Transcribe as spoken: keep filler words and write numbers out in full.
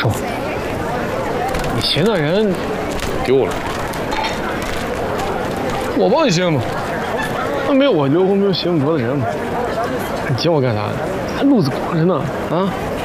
师傅，你寻那人丢了， 我帮你寻吗？那没有我留后没有寻不着的人吗？还请我干啥呢？还路子广着呢啊！